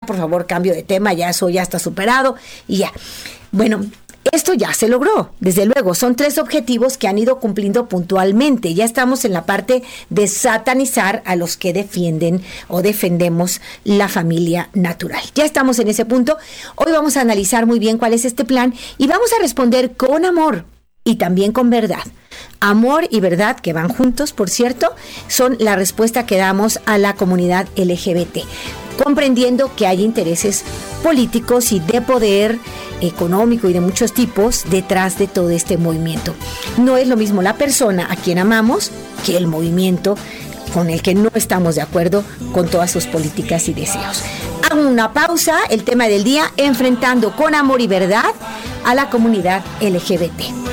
por favor, cambio de tema, ya eso ya está superado y ya. Bueno, esto ya se logró, desde luego, son 3 objetivos que han ido cumpliendo puntualmente. Ya estamos en la parte de satanizar a los que defienden o defendemos la familia natural. Ya estamos en ese punto. Hoy vamos a analizar muy bien cuál es este plan y vamos a responder con amor y también con verdad. Amor y verdad, que van juntos, por cierto, son la respuesta que damos a la comunidad LGBT, comprendiendo que hay intereses políticos y de poder económico y de muchos tipos detrás de todo este movimiento. No es lo mismo la persona a quien amamos que el movimiento con el que no estamos de acuerdo con todas sus políticas y deseos. Hago una pausa, el tema del día, enfrentando con amor y verdad a la comunidad LGBT.